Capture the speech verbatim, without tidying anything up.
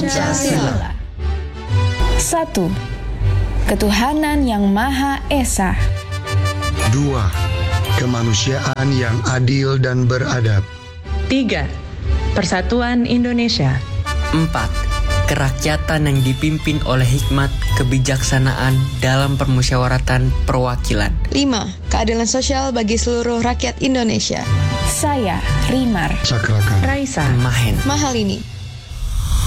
Pancasila. Satu, ketuhanan yang Maha Esa. Dua, kemanusiaan yang adil dan beradab. Tiga, persatuan Indonesia. Empat, kerakyatan yang dipimpin oleh hikmat kebijaksanaan dalam permusyawaratan perwakilan. Lima, keadilan sosial bagi seluruh rakyat Indonesia. Saya, Rimar Sakrakan. Raisa. Mahen. Mahalini.